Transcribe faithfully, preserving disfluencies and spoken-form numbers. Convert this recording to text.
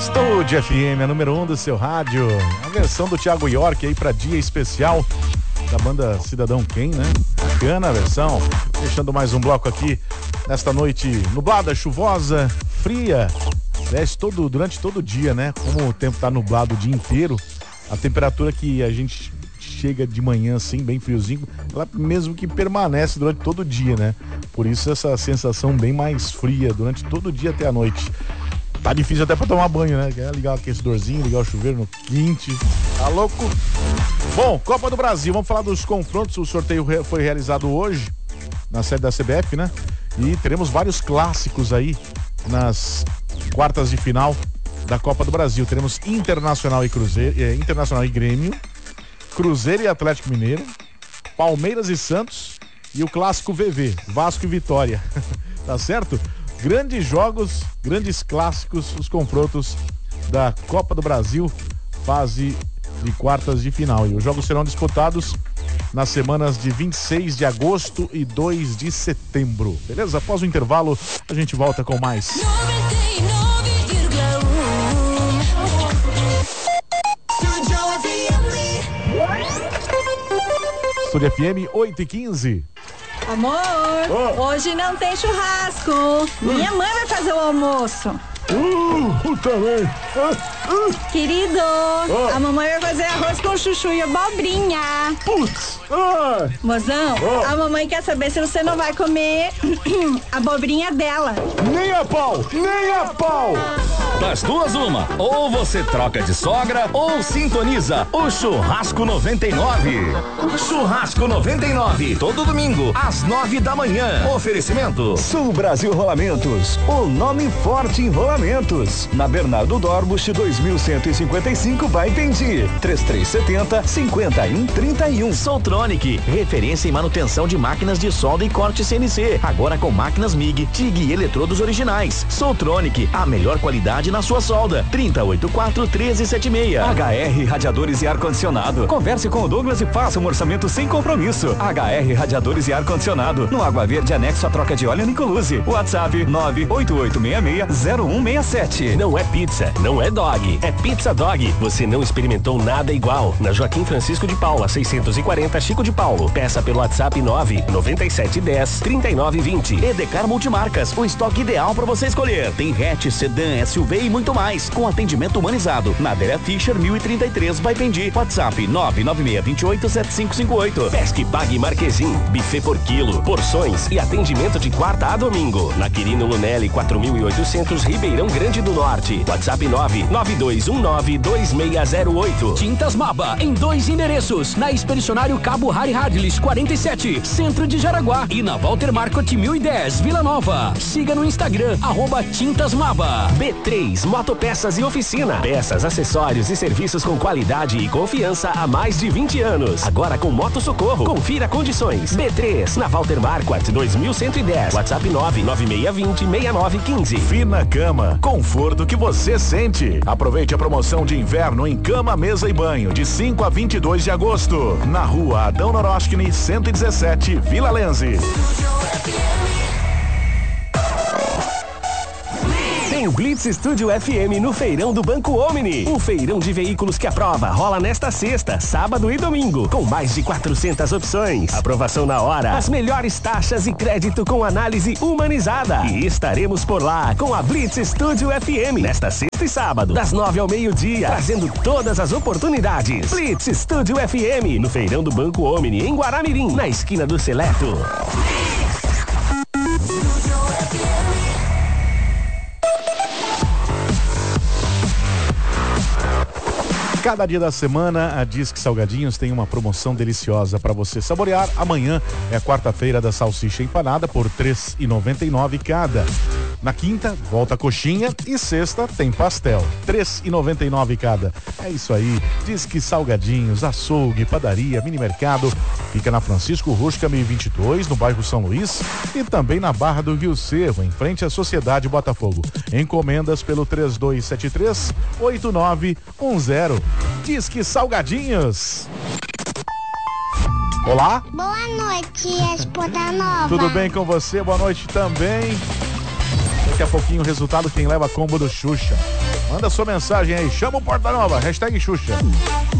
Estúdio F M, a número um do seu rádio. A versão do Thiago York aí pra dia especial da banda Cidadão Quem, né? Bacana a versão. Fechando mais um bloco aqui nesta noite nublada, chuvosa, fria. Aliás, todo, durante todo o dia, né? Como o tempo tá nublado o dia inteiro, a temperatura que a gente chega de manhã assim, bem friozinho, ela mesmo que permanece durante todo o dia, né? Por isso essa sensação bem mais fria durante todo o dia até a noite. Tá difícil até pra tomar banho, né? Quer ligar o aquecedorzinho, ligar o chuveiro no quente. Tá louco? Bom, Copa do Brasil, vamos falar dos confrontos. O sorteio foi realizado hoje na sede da C B F, né? E teremos vários clássicos aí nas quartas de final da Copa do Brasil. Teremos Internacional e Cruzeiro, eh, Internacional e Grêmio, Cruzeiro e Atlético Mineiro, Palmeiras e Santos e o clássico V V, Vasco e Vitória. Tá certo? Grandes jogos, grandes clássicos, os confrontos da Copa do Brasil, fase de quartas de final. E os jogos serão disputados nas semanas de vinte e seis de agosto e dois de setembro. Beleza? Após o intervalo, a gente volta com mais. Estúdio F M oito e quinze. Amor, oh. Hoje não tem churrasco. Minha mãe vai fazer o almoço. Uh, também. Uh, uh. Querido, oh. A mamãe vai fazer arroz com chuchu e abobrinha. Putz. Ah. Mozão, oh. A mamãe quer saber se você não vai comer a abobrinha dela. Nem a pau, nem a pau. Das duas, uma. Ou você troca de sogra ou sintoniza o Churrasco noventa e nove. Churrasco noventa e nove, todo domingo, às nove da manhã. Oferecimento Sul Brasil Rolamentos, o nome forte em rolamentos. Na Bernardo Dorbusch, dois mil cento e cinquenta e cinco, vai Pendi. três três sete zero, cinco um três um. Soltronic, referência em manutenção de máquinas de solda e corte C N C. Agora com máquinas M I G, T I G e eletrodos originais. Soltronic, a melhor qualidade na sua solda. trinta e oito quatro, treze setenta e seis. H R Radiadores e Ar-Condicionado. Converse com o Douglas e faça um orçamento sem compromisso. H R Radiadores e Ar-Condicionado. No Água Verde, anexo a troca de óleo Nicoluse. WhatsApp nove oito oito seis seis zero um seis sete. Não é pizza, não é dog, é Pizza Dog. Você não experimentou nada igual. Na Joaquim Francisco de Paula, seiscentos e quarenta, Chico de Paulo. Peça pelo WhatsApp nove nove sete um zero, três nove dois zero. Edecar Multimarcas, o estoque ideal para você escolher. Tem hatch, sedã, S U V e muito mais, com atendimento humanizado. Na Adélia Fischer, mil e trinta e três, vai Pendi. WhatsApp nove nove seis dois oito sete cinco cinco oito. Pesque Pague Marquezim, buffet por quilo, porções e atendimento de quarta a domingo. Na Quirino Lunelli, quatro mil e oitocentos, Ribeirão Grande do Norte. WhatsApp nove nove dois um nove dois seis zero oito. Tintas Maba, em dois endereços. Na Expedicionário Cabo Harry Hadlis, quarenta e sete, Centro de Jaraguá. E na Walter Marcot mil e dez, Vila Nova. Siga no Instagram, arroba Tintas Maba. B três Motopeças e Oficina. Peças, acessórios e serviços com qualidade e confiança há mais de vinte anos. Agora com Moto Socorro. Confira condições. B três, na Walter Marquardt dois mil cento e dez. WhatsApp nove nove seis dois zero, seis nove um cinco. Fina Cama, conforto que você sente. Aproveite a promoção de inverno em cama, mesa e banho, de cinco a vinte e dois de agosto. Na rua Adão Noroschini, cento e dezessete, Vila Lenze. Tem Blitz Studio F M no Feirão do Banco Omni. Um feirão de veículos que a prova rola nesta sexta, sábado e domingo, com mais de quatrocentas opções. Aprovação na hora, as melhores taxas e crédito com análise humanizada. E estaremos por lá com a Blitz Studio F M nesta sexta e sábado, das nove ao meio-dia, trazendo todas as oportunidades. Blitz Studio F M no Feirão do Banco Omni, em Guaramirim, na esquina do Seleto. Cada dia da semana, a Disque Salgadinhos tem uma promoção deliciosa para você saborear. Amanhã é a quarta-feira da salsicha empanada por três reais e noventa e nove cada. Na quinta, volta a coxinha e sexta tem pastel. três reais e noventa e nove cada. É isso aí. Disque Salgadinhos, açougue, padaria, mini mercado. Fica na Francisco Rusca mil e vinte e dois, no bairro São Luís, e também na Barra do Rio Cerro, em frente à Sociedade Botafogo. Encomendas pelo três dois sete três, oito nove um zero. Disque Salgadinhos. Olá. Boa noite, Expo da Nova. Tudo bem com você? Boa noite também. Daqui a pouquinho o resultado, quem leva combo do Xuxa. Manda sua mensagem aí, chama o Porta Nova, hashtag Xuxa.